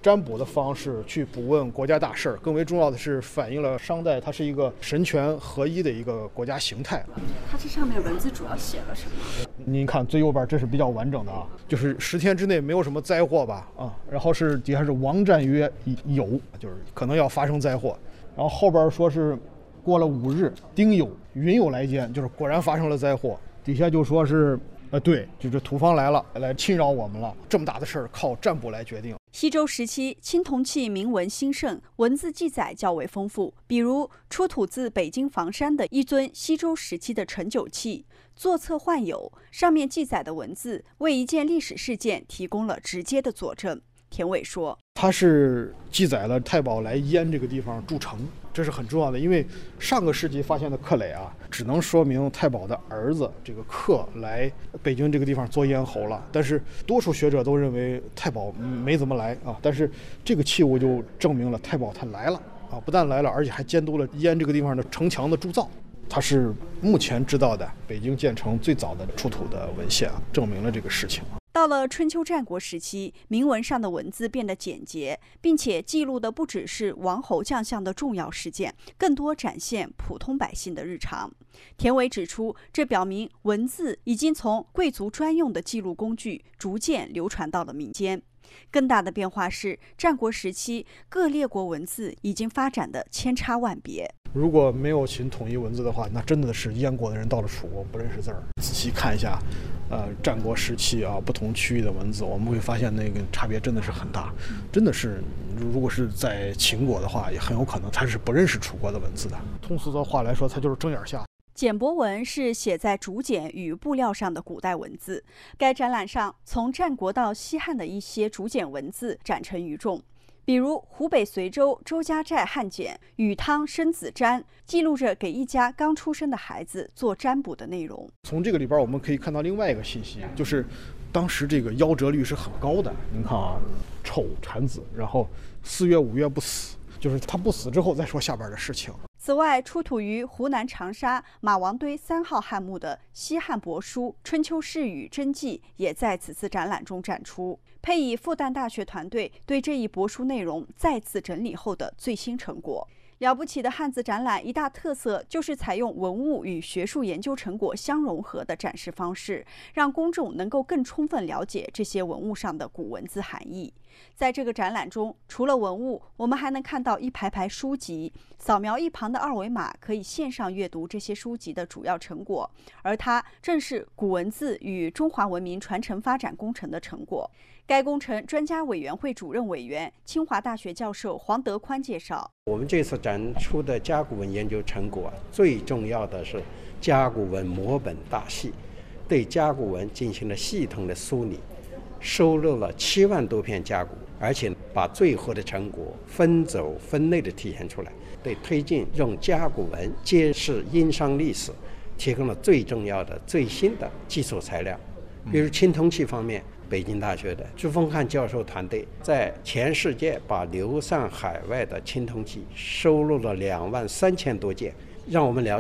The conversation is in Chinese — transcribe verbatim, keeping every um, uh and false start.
占卜的方式去卜问国家大事儿，更为重要的是反映了商代它是一个神权合一的一个国家形态。 它这上面文字主要写了什么？ 您看最右边这是比较完整的啊，就是十天之内没有什么灾祸吧啊，然后是底下是王战曰有，就是可能要发生灾祸，然后后边说是过了五日丁酉云有来见，就是果然发生了灾祸，底下就说是呃对，就是土方来了，来侵扰我们了，这么大的事儿靠占卜来决定。 西周时期青铜器铭文兴盛，文字记载较为丰富，比如出土自北京房山的一尊西周时期的盛酒器，座侧幻有，上面记载的文字为一件历史事件提供了直接的佐证。田伟说， 它是记载了太保来燕这个地方筑城，这是很重要的，因为上个世纪发现的刻垒啊，只能说明太保的儿子这个克来北京这个地方做咽喉了，但是多数学者都认为太保没怎么来啊，但是这个器物就证明了太保他来了啊，不但来了，而且还监督了燕这个地方的城墙的铸造。它是目前知道的北京建成最早的出土的文献啊，证明了这个事情。 到了春秋战国时期，铭文上的文字变得简洁，并且记录的不只是王侯将相的重要事件，更多展现普通百姓的日常。田伟指出，这表明文字已经从贵族专用的记录工具逐渐流传到了民间。更大的变化是，战国时期各列国文字已经发展的千差万别。 如果没有秦统一文字的话，那真的是燕国的人到了楚国不认识字儿。仔细看一下，呃，战国时期啊，不同区域的文字，我们会发现那个差别真的是很大。真的是，如果是在秦国的话，也很有可能他是不认识楚国的文字的。通俗的话来说，他就是睁眼瞎。 简帛文是写在竹简与布料上的古代文字。该展览上，从战国到西汉的一些竹简文字展陈于众，比如湖北随州周家寨汉简《禹汤生子占》，记录着给一家刚出生的孩子做占卜的内容。 从这个里边我们可以看到另外一个信息，就是当时这个夭折率是很高的。您看啊，丑产子，然后四月五月不死，就是他不死之后再说下边的事情。 此外，出土于湖南长沙马王堆三号汉墓的西汉帛书《春秋世语真迹》也在此次展览中展出，配以复旦大学团队对这一帛书内容再次整理后的最新成果。了不起的汉字展览一大特色就是采用文物与学术研究成果相融合的展示方式，让公众能够更充分了解这些文物上的古文字含义。在这个展览中，除了文物，我们还能看到一排排书籍，扫描一旁的二维码可以线上阅读这些书籍的主要成果，而它正是古文字与中华文明传承发展工程的成果。该工程专家委员会主任委员、清华大学教授黄德宽介绍， 我们这次展出的甲骨文研究成果，最重要的是甲骨文摹本大系，对甲骨文进行了系统的梳理，收录了七万多篇甲骨，而且把最后的成果分轴分类的体现出来，对推进用甲骨文揭示殷商历史提供了最重要的最新的基础材料。比如青铜器方面，北京大学的朱峰汉教授团队在全世界把流散海外的青铜器收录了两万三千多件，让我们了解